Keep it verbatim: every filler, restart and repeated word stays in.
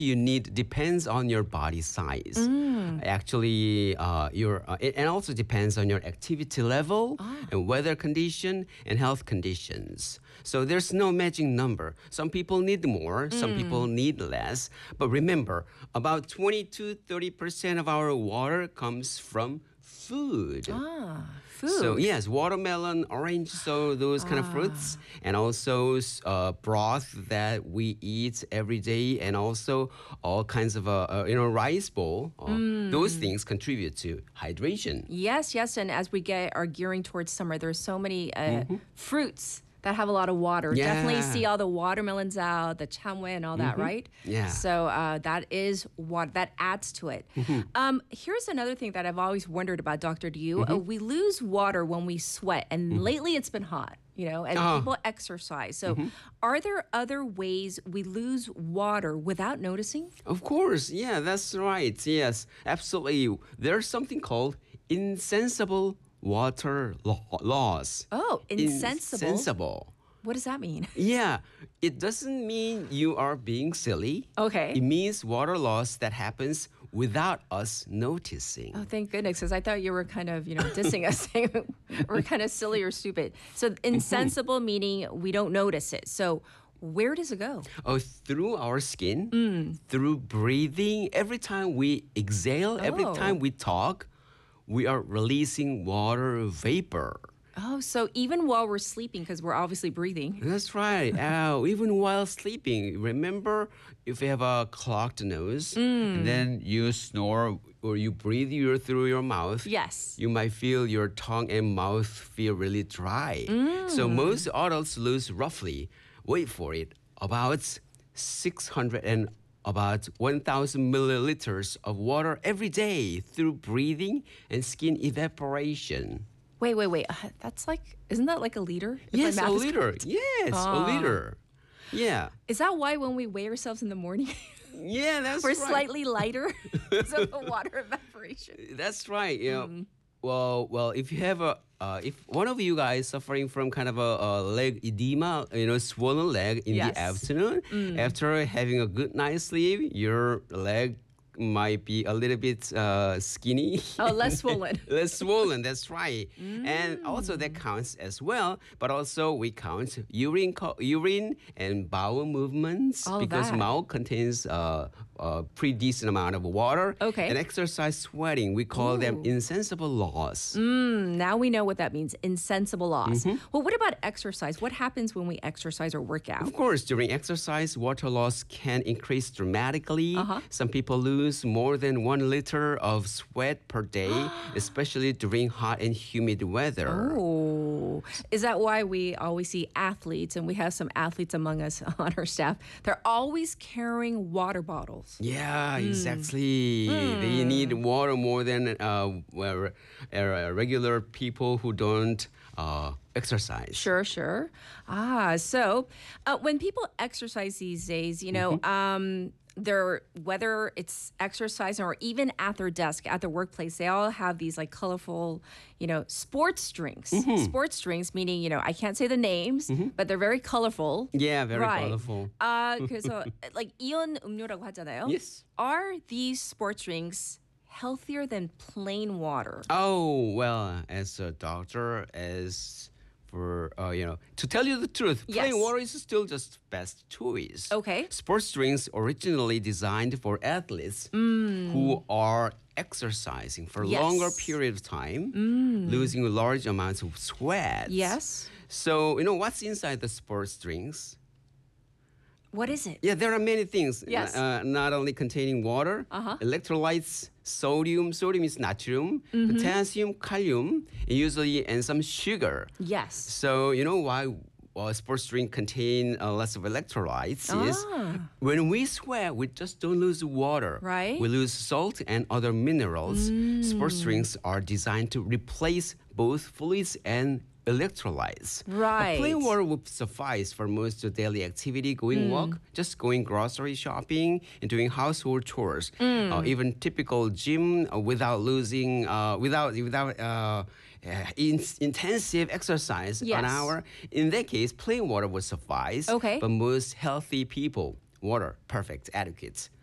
you need depends on your body size. Mm. Actually, uh, your uh, it, and also depends on your activity level Ah. and weather condition and health conditions. So there's no magic number. Some people need more, some people Mm. need less. But remember, about twenty to thirty percent of our water comes from food. Ah, food. So yes, watermelon, orange, so those kind of fruits, Ah. and also uh, broth that we eat every day, and also all kinds of uh, uh, you know rice bowl. Uh, Those Mm. things contribute to hydration. Yes, yes, and as we get are gearing towards summer, there's so many uh, Mm-hmm. fruits that have a lot of water. Definitely Yeah. see all the watermelons out, the chamwe and all that, right? Yeah. So uh, that is what that adds to it. Um, here's another thing that I've always wondered about, Doctor Liu. Uh, we lose water when we sweat, and lately it's been hot. You know, and Oh. people exercise. So, are there other ways we lose water without noticing? Of course, yeah, that's right. Yes, absolutely. There's something called insensible water lo- loss. Oh, insensible. Insensible. What does that mean? Yeah, it doesn't mean you are being silly. Okay. It means water loss that happens without us noticing. Oh, thank goodness, because I thought you were kind of, you know, dissing us, saying we're kind of silly or stupid. So insensible meaning we don't notice it. So where does it go? Oh, through our skin, Mm. through breathing. Every time we exhale, every Oh. time we talk, we are releasing water vapor. Oh, so even while we're sleeping, because we're obviously breathing. That's right. Oh, even while sleeping, remember if you have a clogged nose, Mm. and then you snore or you breathe your, through your mouth. Yes. You might feel your tongue and mouth feel really dry. So Mm. most adults lose roughly, wait for it, about six hundred and about one thousand milliliters of water every day through breathing and skin evaporation. Wait, wait, wait. Uh, that's like, isn't that like a liter? If my Yes, math a is liter. correct? Yes, Ah. a liter. Yeah. Is that why when we weigh ourselves in the morning, Yeah, that's we're right. slightly lighter because of the water evaporation? That's right. You know, Mm. well, well, if you have a, uh, if one of you guys suffering from kind of a, a leg edema, you know, swollen leg in Yes. the afternoon, Mm. after having a good night's sleep, your leg might be a little bit uh, skinny. Oh, less swollen. Less swollen, that's right. And also that counts as well. But also we count urine, co- urine and bowel movements All because that. mouth contains uh, a pretty decent amount of water. Okay. And exercise sweating, we call them Ooh. insensible loss. Mm, now we know what that means, insensible loss. Mm-hmm. Well, what about exercise? What happens when we exercise or work out? Of course, during exercise, water loss can increase dramatically. Uh-huh. Some people lose more than one liter of sweat per day, especially during hot and humid weather. Oh, is that why we always see athletes, and we have some athletes among us on our staff? They're always carrying water bottles. Yeah, Hmm. exactly. They need water more than uh, well, uh, regular people who don't uh, exercise. Sure, sure. Ah, so uh, when people exercise these days, you know, Mm-hmm. um, they're whether it's exercise or even at their desk, at their workplace, they all have these like colorful, you know, sports drinks. Mm-hmm. Sports drinks, meaning, you know, I can't say the names, but they're very colorful. Yeah, very Right. colorful. 아, 그래서 like 이온 음료라고 하잖아요. Yes. Are these sports drinks healthier than plain water? Oh, well, as a doctor, as for, uh, you know, to tell you the truth, Yes. plain water is still just best choice. Okay. Sports drinks originally designed for athletes who are exercising for a Yes. longer period of time, losing large amounts of sweat. Yes. So, you know, what's inside the sports drinks? What is it? Yeah, there are many things. Yes. Uh, not only containing water, Uh-huh. electrolytes, sodium, sodium is natrium, Mm-hmm. potassium, kalium, usually, and some sugar. Yes. So, you know why uh, sports drink contain uh, lots of electrolytes is Ah. when we sweat, we just don't lose water. Right. We lose salt and other minerals. Sports drinks are designed to replace both fluids and electrolytes. Right. A plain water would suffice for most of daily activity, going walk, just going grocery shopping, and doing household chores. Uh, even typical gym uh, without losing, uh, without without uh, uh, in- intensive exercise Yes. an hour. In that case, plain water would suffice. Okay. But most healthy people, water, perfect, adequate.